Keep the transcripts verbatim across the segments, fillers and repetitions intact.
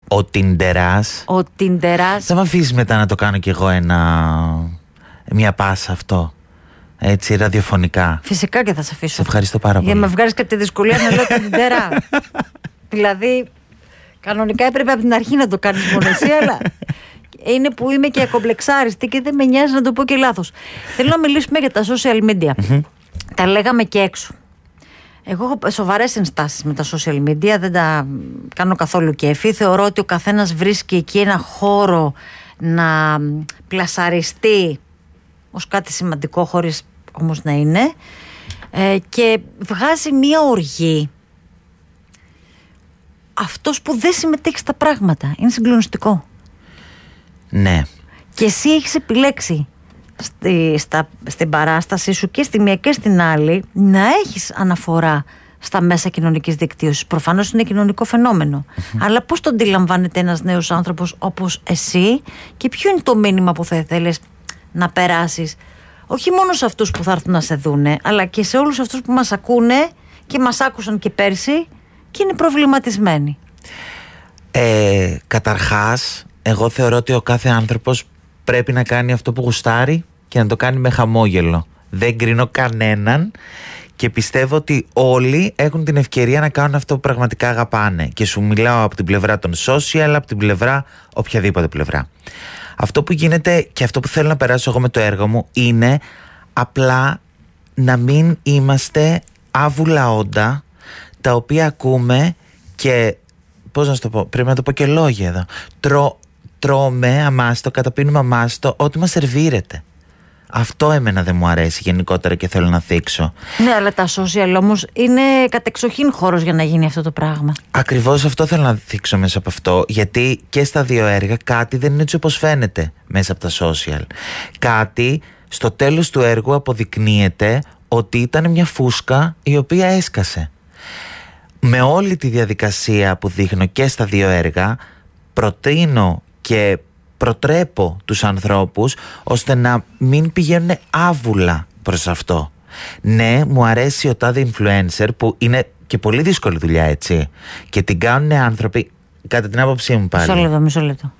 Ο Τιντεράς. Ο Τιντεράς. Θα με αφήσεις μετά να το κάνω κι εγώ ένα... μια πάσα αυτό. Έτσι, ραδιοφωνικά. Φυσικά και θα σε αφήσω. Σε ευχαριστώ πάρα πολύ. Για να με βγάλεις και από τη δυσκολία να λέω τον Τιντερά. Δηλαδή, κανονικά έπρεπε από την αρχή να το κάνεις μόνο εσύ, αλλά είναι που είμαι και ακομπλεξάριστη και δεν με νοιάζει να το πω και λάθος. Θέλω να μιλήσουμε για τα social media. Mm-hmm. Τα λέγαμε και έξω. Εγώ έχω σοβαρές ενστάσεις με τα social media, δεν τα κάνω καθόλου κέφι. Θεωρώ ότι ο καθένας βρίσκει εκεί ένα χώρο να πλασαριστεί ως κάτι σημαντικό, χωρίς όμως να είναι, ε, και βγάζει μία οργή αυτός που δεν συμμετέχει στα πράγματα. Είναι συγκλονιστικό. Ναι. Και εσύ έχεις επιλέξει στη, στα, στην παράστασή σου και στη μία και στην άλλη να έχεις αναφορά στα μέσα κοινωνικής δικτύωσης. Προφανώς είναι κοινωνικό φαινόμενο. Mm-hmm. Αλλά πώς το αντιλαμβάνεται ένας νέος άνθρωπος όπως εσύ και ποιο είναι το μήνυμα που θα ήθελες να περάσεις, όχι μόνο σε αυτούς που θα έρθουν να σε δούνε, αλλά και σε όλους αυτούς που μας ακούνε και μας άκουσαν και πέρσι και είναι προβληματισμένοι. Ε, καταρχάς, εγώ θεωρώ ότι ο κάθε άνθρωπος πρέπει να κάνει αυτό που γουστάρει και να το κάνει με χαμόγελο. Δεν κρίνω κανέναν και πιστεύω ότι όλοι έχουν την ευκαιρία να κάνουν αυτό που πραγματικά αγαπάνε. Και σου μιλάω από την πλευρά των social, από την πλευρά οποιαδήποτε πλευρά. Αυτό που γίνεται και αυτό που θέλω να περάσω εγώ με το έργο μου είναι απλά να μην είμαστε άβουλα όντα τα οποία ακούμε και, πώς να σου το πω, πρέπει να το πω και λόγια εδώ, Τρώ, τρώμε αμάστο, καταπίνουμε αμάστο ό,τι μας σερβίρεται. Αυτό εμένα δεν μου αρέσει γενικότερα και θέλω να θίξω. Ναι, αλλά τα social όμως είναι κατεξοχήν χώρος για να γίνει αυτό το πράγμα. Ακριβώς αυτό θέλω να θίξω μέσα από αυτό, γιατί και στα δύο έργα κάτι δεν είναι έτσι όπως φαίνεται μέσα από τα social. Κάτι στο τέλος του έργου αποδεικνύεται ότι ήταν μια φούσκα η οποία έσκασε. Με όλη τη διαδικασία που δείχνω και στα δύο έργα, προτείνω και προτρέπω τους ανθρώπους ώστε να μην πηγαίνουν άβουλα προς αυτό. Ναι, μου αρέσει ο τάδε influencer που είναι και πολύ δύσκολη δουλειά, έτσι, και την κάνουν άνθρωποι, κατά την άποψή μου πάλι. Μισό λεπτό, μισό λεπτό.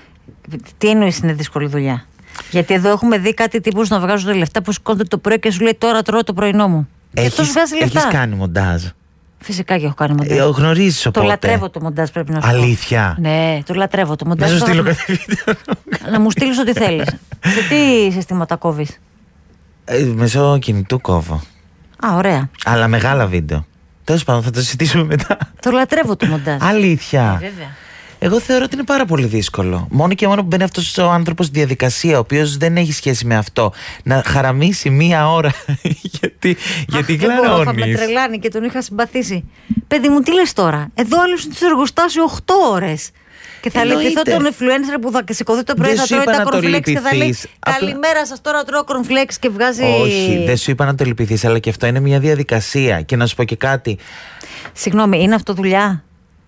Τι εννοείς είναι δύσκολη δουλειά? Γιατί εδώ έχουμε δει κάτι τύπους να βγάζουν λεφτά που σηκώνται το πρωί και σου λέει τώρα τρώω το πρωινό μου. Έχεις, έχεις κάνει μοντάζ? Φυσικά και έχω κάνει μοντάζ. Ε, γνωρίζεις οπότε. Το λατρεύω το μοντάζ, πρέπει να σου πω. Αλήθεια? Ναι, το λατρεύω το μοντάζ. Να σου στείλω κάτι βίντεο. Να μου στείλεις ό,τι θέλεις. Σε τι συστήματα κόβεις? Ε, μέσω κινητού κόβω. Α, ωραία. Αλλά μεγάλα βίντεο. Τέλος πάντων, θα το συζητήσουμε μετά. Το λατρεύω το μοντάζ. Αλήθεια? Ε, βέβαια. Εγώ θεωρώ ότι είναι πάρα πολύ δύσκολο. Μόνο και μόνο που μπαίνει αυτός ο άνθρωπος στη διαδικασία, ο οποίος δεν έχει σχέση με αυτό, να χαραμίσει μία ώρα. γιατί γιατί κλαρώνεις. Θα με τρελάνει και τον είχα συμπαθήσει. Παιδί μου, τι λες τώρα? Εδώ άλλος είναι στο εργοστάσιο οκτώ ώρες. Και θα λυπηθώ τον influencer που θα σηκωθεί το πρωί, θα τρώει τα κορνφλέξ και θα λέει καλημέρα σας, τώρα τρώω κορνφλέξ και βγάζει. Όχι, δεν σου είπα να το λυπηθείς, αλλά και αυτό είναι μια διαδικασία. Και να σου πω και κάτι. Συγγνώμη, είναι αυτό δουλειά?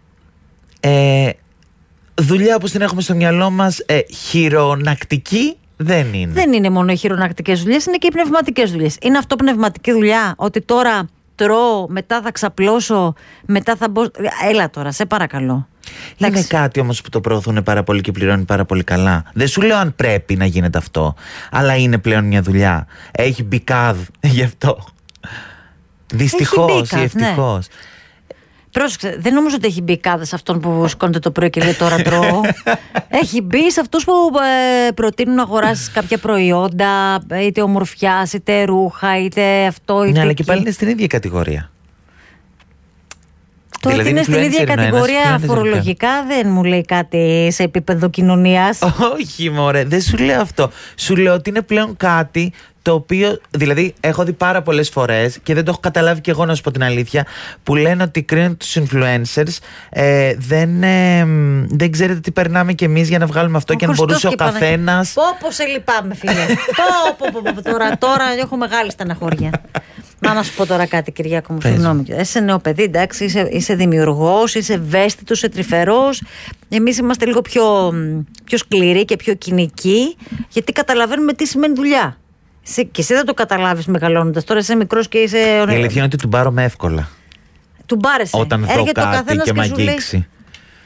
Ε, δουλειά όπως την έχουμε στο μυαλό μας, ε, χειρονακτική δεν είναι. Δεν είναι μόνο οι χειρονακτικές δουλειές, είναι και οι πνευματικές δουλειές. Είναι αυτό πνευματική δουλειά? Ότι τώρα τρώω, μετά θα ξαπλώσω, μετά θα μπω. Έλα τώρα, σε παρακαλώ. Είναι Εντάξει. κάτι όμως που το προωθούν πάρα πολύ και πληρώνει πάρα πολύ καλά. Δεν σου λέω αν πρέπει να γίνεται αυτό, αλλά είναι πλέον μια δουλειά. Έχει μπικάδ γι' αυτό. Δυστυχώς ή ευτυχώς. Ναι. Πρόσεξε, δεν νομίζω ότι έχει μπει κάθε σε αυτόν που σηκώνεται το πρωί και λέει τώρα τρώω. Έχει μπει σε αυτούς που ε, προτείνουν να αγοράσεις κάποια προϊόντα, είτε ομορφιάς, είτε ρούχα, είτε αυτό, είτε. Ναι, αλλά εκεί. και πάλι είναι στην ίδια κατηγορία. Το δηλαδή, ότι είναι στην ίδια κατηγορία ένας, φορολογικά δεν μου λέει κάτι σε επίπεδο κοινωνίας. Όχι, μωρέ, δεν σου λέω αυτό. Σου λέω ότι είναι πλέον κάτι το οποίο, δηλαδή, έχω δει πάρα πολλές φορές και δεν το έχω καταλάβει κι εγώ, να σου πω την αλήθεια, που λένε ότι κρίνουν τους influencers, ε, δεν, ε, δεν ξέρετε τι περνάμε κι εμείς για να βγάλουμε αυτό. Ο και αν μπορούσε ο καθένας. Πω, πω σε λυπάμαι, φίλε. πω, πω, πω, πω, τώρα, τώρα έχω μεγάλη στεναχώρια. Να, να σου πω τώρα κάτι, Κυριάκο μου, συγγνώμη. Είσαι νέο παιδί, εντάξει, είσαι, είσαι δημιουργός, είσαι ευαίσθητος, είσαι τρυφερός. Εμείς είμαστε λίγο πιο, πιο σκληροί και πιο κοινικοί, γιατί καταλαβαίνουμε τι σημαίνει δουλειά. Και εσύ δεν το καταλάβεις μεγαλώνοντας. Τώρα είσαι μικρός και είσαι. Η αλήθεια είναι ότι του μπάρομαι εύκολα. Του μπάρεσαι. Όταν δω κάτι και, και μ' αγγίξει.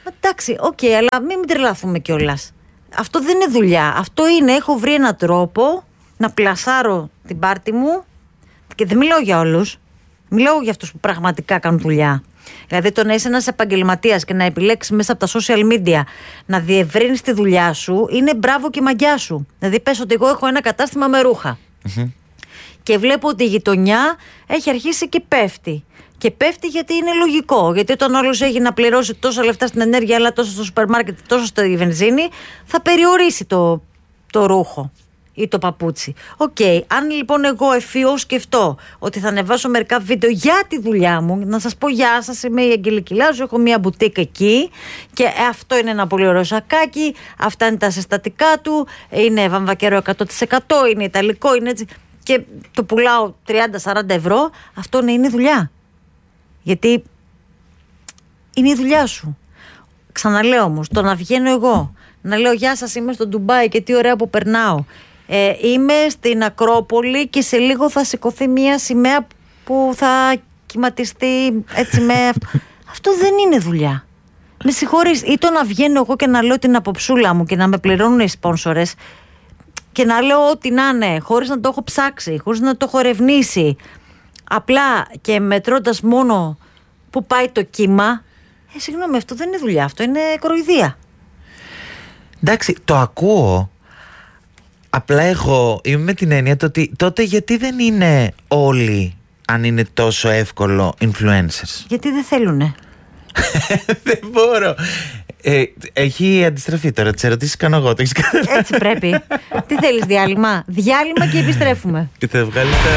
Εντάξει, οκ, okay, αλλά μην τρελαθούμε κιόλας. Αυτό δεν είναι δουλειά. Αυτό είναι, έχω βρει έναν τρόπο να πλασάρω την πάρτη μου, και δεν μιλάω για όλους. Μιλάω για αυτούς που πραγματικά κάνουν δουλειά. Δηλαδή, το να είσαι ένας επαγγελματίας και να επιλέξεις μέσα από τα social media να διευρύνεις τη δουλειά σου, είναι μπράβο και μαγιά σου. Δηλαδή, πες ότι εγώ έχω ένα κατάστημα με ρούχα. Mm-hmm. Και βλέπω ότι η γειτονιά έχει αρχίσει και πέφτει. Και πέφτει γιατί είναι λογικό. Γιατί όταν όλος έχει να πληρώσει τόσα λεφτά στην ενέργεια, αλλά τόσο στο σούπερ μάρκετ, τόσο στη βενζίνη, θα περιορίσει το, το ρούχο ή το παπούτσι. Οκ. Okay. Αν λοιπόν εγώ ευφυώς σκεφτώ ότι θα ανεβάσω μερικά βίντεο για τη δουλειά μου, να σας πω γεια σας, είμαι η Αγγελική Λάζου, έχω μία μπουτίκ εκεί και αυτό είναι ένα πολύ ωραίο σακάκι, αυτά είναι τα συστατικά του, είναι βαμβακερό εκατό τοις εκατό, είναι ιταλικό, είναι έτσι, και το πουλάω τριάντα με σαράντα ευρώ, αυτό ναι, είναι δουλειά. Γιατί είναι η δουλειά σου. Ξαναλέω όμως, το να βγαίνω εγώ, να λέω γεια σας, είμαι στο Ντουμπάι και τι ωραία που περνάω. Ε, είμαι στην Ακρόπολη και σε λίγο θα σηκωθεί μια σημαία που θα κυματιστεί έτσι με αυτό. Αυτό δεν είναι δουλειά. Με συγχωρείς, ή το να βγαίνω εγώ και να λέω την αποψούλα μου και να με πληρώνουν οι σπόνσορες και να λέω ό,τι να είναι, χωρίς να το έχω ψάξει, χωρίς να το έχω ερευνήσει, απλά και μετρώντας μόνο που πάει το κύμα. Ε, συγγνώμη, αυτό δεν είναι δουλειά, αυτό είναι κοροϊδία. Εντάξει, το ακούω. Απλά εγώ είμαι με την έννοια ότι τότε γιατί δεν είναι όλοι, αν είναι τόσο εύκολο, influencers? Γιατί δεν θέλουνε. Δεν μπορώ. Ε, έχει αντιστραφεί τώρα, τις ερωτήσεις κάνω εγώ, το έχεις καταλάβει? Έτσι πρέπει. Τι θέλεις, διάλειμμα? Διάλειμμα και επιστρέφουμε. Και θα βγάλεις τα...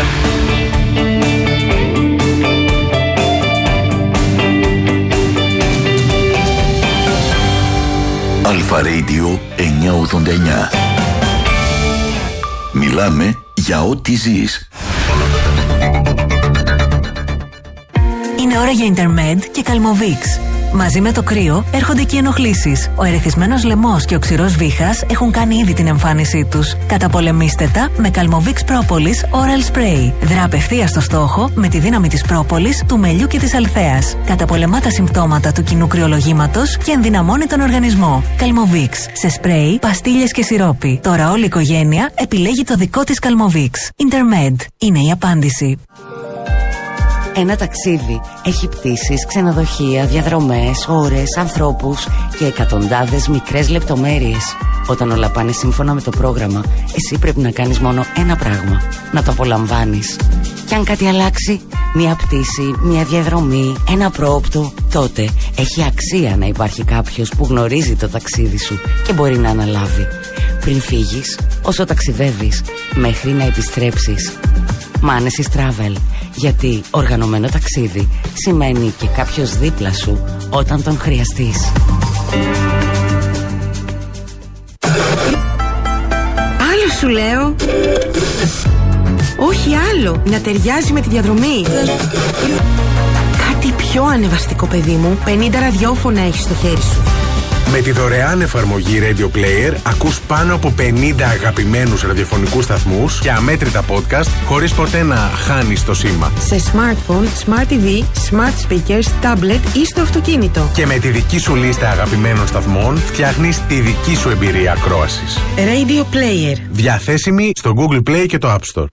Αλφα Radio εννιακόσια ογδόντα εννιά. Μιλάμε για ό,τι ζεις. Είναι ώρα για Intermed και Calmovix. Μαζί με το κρύο έρχονται και οι ενοχλήσεις. Ο ερεθισμένος λαιμός και ο ξηρός βήχας έχουν κάνει ήδη την εμφάνισή τους. Καταπολεμήστε τα με Calmovix Propolis Oral Spray. Δρά απευθείας στο στόχο με τη δύναμη της πρόπολης, του μελιού και της αλθέας. Καταπολεμά τα συμπτώματα του κοινού κρυολογήματος και ενδυναμώνει τον οργανισμό. Calmovix σε σπρέι, παστίλες και σιρόπι. Τώρα όλη η οικογένεια επιλέγει το δικό της Calmovix. Intermed είναι η απάντηση. Ένα ταξίδι έχει πτήσεις, ξενοδοχεία, διαδρομές, ώρες, ανθρώπους και εκατοντάδες μικρές λεπτομέρειες. Όταν όλα πάνε σύμφωνα με το πρόγραμμα, εσύ πρέπει να κάνεις μόνο ένα πράγμα: να το απολαμβάνεις. Και αν κάτι αλλάξει, μια πτήση, μια διαδρομή, ένα πρόοπτο, τότε έχει αξία να υπάρχει κάποιος που γνωρίζει το ταξίδι σου και μπορεί να αναλάβει. Πριν φύγεις, όσο ταξιδεύεις, μέχρι να επιστρέψεις. Manesis Travel. Γιατί οργανωμένο ταξίδι σημαίνει και κάποιος δίπλα σου όταν τον χρειαστείς. Άλλο σου λέω. Όχι άλλο. Να ταιριάζει με τη διαδρομή. Κάτι πιο ανεβαστικό, παιδί μου. πενήντα ραδιόφωνα έχεις στο χέρι σου. Με τη δωρεάν εφαρμογή Radio Player ακούς πάνω από πενήντα αγαπημένους ραδιοφωνικούς σταθμούς και αμέτρητα podcast χωρίς ποτέ να χάνεις το σήμα. Σε smartphone, smart τι βι, smart speakers, tablet ή στο αυτοκίνητο. Και με τη δική σου λίστα αγαπημένων σταθμών φτιάχνεις τη δική σου εμπειρία ακρόασης. Radio Player. Διαθέσιμη στο Google Play και το App Store.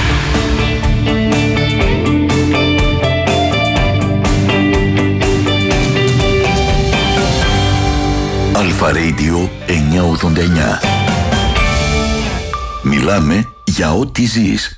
Αλφα Radio εννιακόσια ογδόντα εννιά. Μιλάμε για ό,τι ζεις.